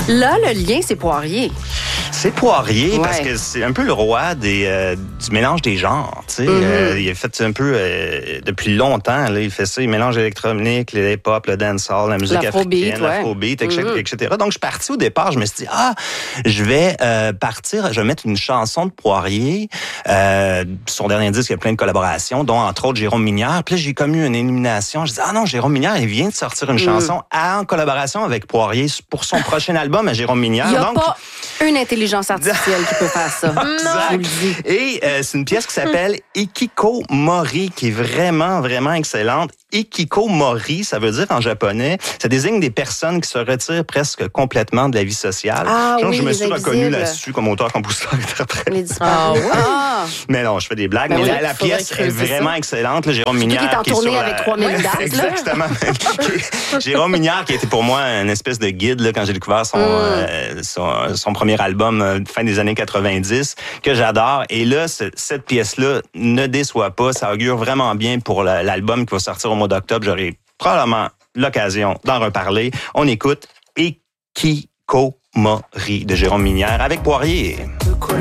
Là, le lien, c'est Poirier. C'est Poirier Ouais. parce que c'est un peu le roi du mélange des genres. Tu sais. Il a fait un peu depuis longtemps. Là, il fait ça. Il mélange l'électronique, le hip-hop, le dancehall, la musique L'afrobeat, africaine, l'afrobeat, etc. Donc, je suis parti au départ. Je me suis dit, je vais partir. Je vais mettre une chanson de Poirier. Son dernier disque, il y a plein de collaborations, dont entre autres Jérôme Minière. Puis là, j'ai comme eu une élimination. Je dis, non, Jérôme Minière, il vient de sortir une chanson en collaboration avec Poirier pour son prochain album à Jérôme Minière. Il n'y a pas une intelligence artificielle qui peut faire ça. Exact. Et c'est une pièce qui s'appelle Ikikomori, qui est vraiment, vraiment excellente. Ikikomori, ça veut dire en japonais, ça désigne des personnes qui se retirent presque complètement de la vie sociale. Je me suis reconnu là-dessus comme auteur, compositeur, interprète. Les disparus. Mais non, je fais des blagues. Mais la pièce est vraiment excellente. Là, Jérôme Minière. Qui est en tournée avec 3000 dates. Exactement. Jérôme Minière, qui a été pour moi une espèce de guide là, quand j'ai découvert son premier album fin des années 90, que j'adore. Et là, cette pièce-là ne déçoit pas. Ça augure vraiment bien pour l'album qui va sortir au mois d'octobre. J'aurai probablement l'occasion d'en reparler. On écoute Ikikomori de Jérôme Minière avec Poirier.